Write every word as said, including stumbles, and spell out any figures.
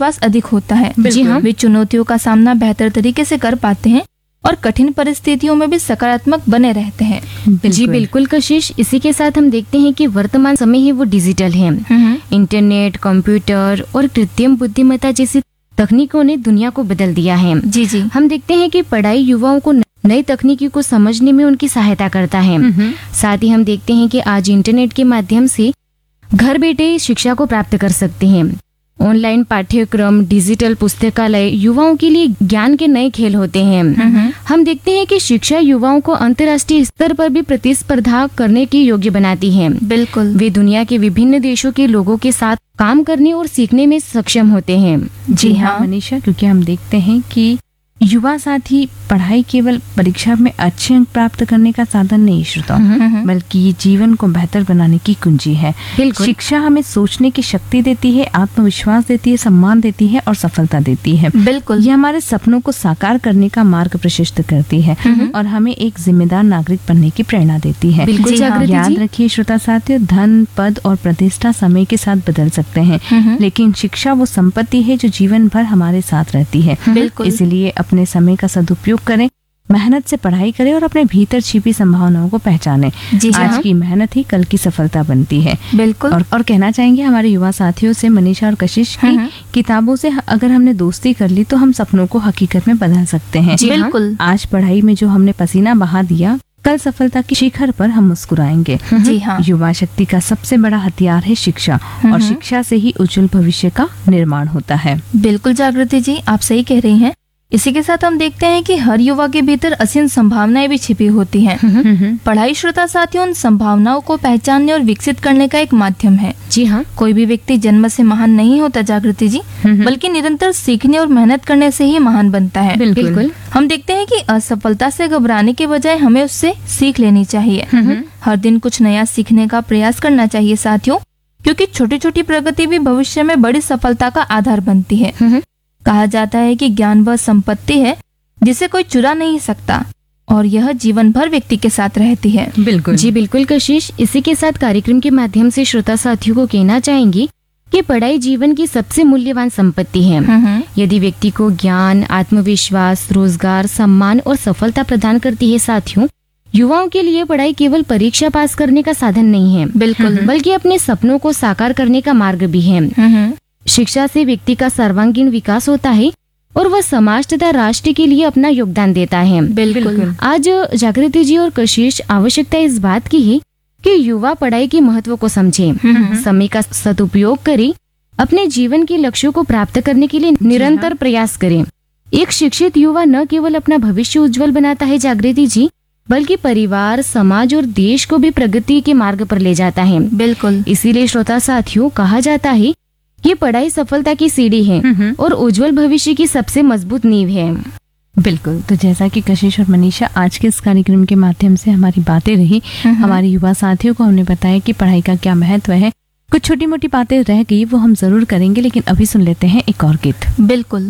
आत्मविश्वास अधिक होता है। जी हाँ। वे चुनौतियों का सामना बेहतर तरीके से कर पाते हैं और कठिन परिस्थितियों में भी सकारात्मक बने रहते हैं। जी बिल्कुल कशिश, इसी के साथ हम देखते हैं कि वर्तमान समय है वो डिजिटल है। इंटरनेट, कंप्यूटर और कृत्रिम बुद्धिमत्ता जैसी तकनीकों ने दुनिया को बदल दिया है। जी जी। हम देखते हैं कि पढ़ाई युवाओं को नई तकनीकी को समझने में उनकी सहायता करता है। साथ ही हम देखते हैं कि आज इंटरनेट के माध्यम से घर बैठे शिक्षा को प्राप्त कर सकते हैं। ऑनलाइन पाठ्यक्रम, डिजिटल पुस्तकालय युवाओं के लिए ज्ञान के नए खेल होते हैं। हम देखते हैं कि शिक्षा युवाओं को अंतर्राष्ट्रीय स्तर पर भी प्रतिस्पर्धा करने के योग्य बनाती है। बिल्कुल। वे दुनिया के विभिन्न देशों के लोगों के साथ काम करने और सीखने में सक्षम होते हैं। जी हाँ मनीषा, क्योंकि हम देखते हैं कि युवा साथी पढ़ाई केवल परीक्षा में अच्छे अंक प्राप्त करने का साधन नहीं श्रोता, बल्कि ये जीवन को बेहतर बनाने की कुंजी है। शिक्षा हमें सोचने की शक्ति देती है, आत्मविश्वास देती है, सम्मान देती है और सफलता देती है। बिल्कुल। ये हमारे सपनों को साकार करने का मार्ग प्रशस्त करती है और हमें एक जिम्मेदार नागरिक बनने की प्रेरणा देती है। बिल्कुल। याद रखिए श्रोता साथियों, धन, पद और प्रतिष्ठा समय के साथ बदल सकते हैं, लेकिन शिक्षा वो संपत्ति है जो जीवन भर हमारे साथ रहती है। इसलिए अपने समय का सदुपयोग करें, मेहनत से पढ़ाई करें और अपने भीतर छिपी संभावनाओं को पहचानें। आज की मेहनत ही कल की सफलता बनती है। बिल्कुल। और, और कहना चाहेंगे हमारे युवा साथियों से, मनीषा और कशिश, की किताबों से अगर हमने दोस्ती कर ली तो हम सपनों को हकीकत में बदल सकते हैं। बिल्कुल। आज पढ़ाई में जो हमने पसीना बहा दिया, कल सफलता की शिखर पर हम मुस्कुराएंगे। जी हाँ। युवा शक्ति का सबसे बड़ा हथियार है शिक्षा, और शिक्षा से ही उज्जवल भविष्य का निर्माण होता है। बिल्कुल जागृति जी, आप सही कह रही हैं। इसी के साथ हम देखते हैं कि हर युवा के भीतर असीम संभावनाएं भी छिपी होती हैं। पढ़ाई श्रोता साथियों उन संभावनाओं को पहचानने और विकसित करने का एक माध्यम है। जी हाँ। कोई भी व्यक्ति जन्म से महान नहीं होता जागृति जी, बल्कि निरंतर सीखने और मेहनत करने से ही महान बनता है। बिल्कुल। हम देखते हैं कि असफलता से घबराने के बजाय हमें उससे सीख लेनी चाहिए। हर दिन कुछ नया सीखने का प्रयास करना चाहिए साथियों, क्योंकि छोटी छोटी प्रगति भी भविष्य में बड़ी सफलता का आधार बनती है। कहा जाता है कि ज्ञान वह संपत्ति है जिसे कोई चुरा नहीं सकता, और यह जीवन भर व्यक्ति के साथ रहती है। बिल्कुल। जी बिल्कुल कशिश, इसी के साथ कार्यक्रम के माध्यम से श्रोता साथियों को कहना चाहेंगी कि पढ़ाई जीवन की सबसे मूल्यवान संपत्ति है। यदि व्यक्ति को ज्ञान, आत्मविश्वास, रोजगार, सम्मान और सफलता प्रदान करती है साथियों, युवाओं के लिए पढ़ाई केवल परीक्षा पास करने का साधन नहीं है, बिल्कुल, बल्कि अपने सपनों को साकार करने का मार्ग भी है। शिक्षा से व्यक्ति का सर्वांगीण विकास होता है और वह समाज तथा राष्ट्र के लिए अपना योगदान देता है। बिल्कुल। आज जागृति जी और कशिश, आवश्यकता इस बात की है कि युवा पढ़ाई के महत्व को समझे, समय का सदुपयोग करे, अपने जीवन के लक्ष्यों को प्राप्त करने के लिए निरंतर प्रयास करे। एक शिक्षित युवा न केवल अपना भविष्य उज्जवल बनाता है जागृति जी, बल्कि परिवार, समाज और देश को भी प्रगति के मार्ग पर ले जाता है। बिल्कुल। इसीलिए श्रोता साथियों, कहा जाता है ये पढ़ाई सफलता की सीढ़ी है और उज्जवल भविष्य की सबसे मजबूत नींव है। बिल्कुल। तो जैसा कि कशिश और मनीषा आज के इस कार्यक्रम के माध्यम से हमारी बातें रही, हमारे युवा साथियों को हमने बताया कि पढ़ाई का क्या महत्व है। कुछ छोटी मोटी बातें रह गई वो हम जरूर करेंगे, लेकिन अभी सुन लेते हैं एक और गीत। बिल्कुल।